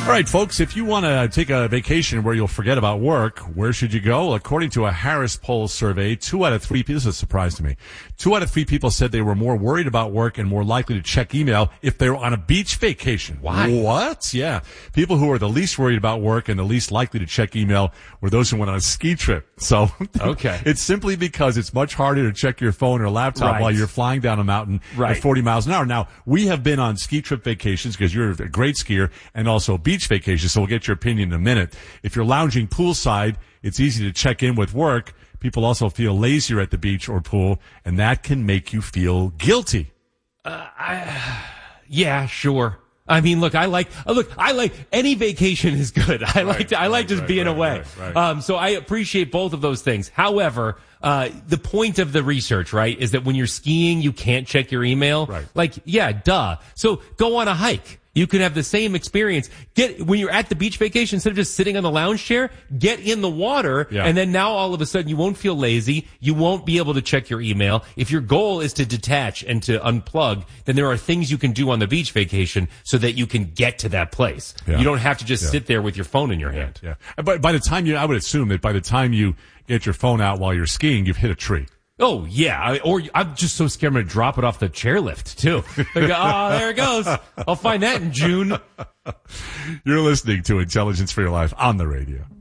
All right, folks, if you want to take a vacation where you'll forget about work, where should you go? According to a Harris Poll survey, 2 out of 3 people, this is a surprise to me, 2 out of 3 people said they were more worried about work and more likely to check email if they were on a beach vacation. Why? What? Yeah. People who are the least worried about work and the least likely to check email were those who went on a ski trip. So okay. It's simply because it's much harder to check your phone or laptop while you're flying down a mountain at 40 miles an hour. Now, we have been on ski trip vacations because you're a great skier and also beach vacations, so we'll get your opinion in a minute. If you're lounging poolside, it's easy to check in with work. People also feel lazier at the beach or pool, and that can make you feel guilty. Yeah, sure. I mean, look, I like any vacation is good. I like just being away. Right. So I appreciate both of those things. However, the point of the research, right, is that when you're skiing, you can't check your email. Right. Like, yeah, duh. So go on a hike. You can have the same experience. When you're at the beach vacation, instead of just sitting on the lounge chair, get in the water, and then now all of a sudden you won't feel lazy. You won't be able to check your email. If your goal is to detach and to unplug, then there are things you can do on the beach vacation so that you can get to that place. Yeah. You don't have to just sit there with your phone in your hand. Yeah. But by the time I would assume that by the time you get your phone out while you're skiing, you've hit a tree. Oh, yeah. I'm just so scared I'm going to drop it off the chairlift, too. There it goes. I'll find that in June. You're listening to Intelligence for Your Life on the radio.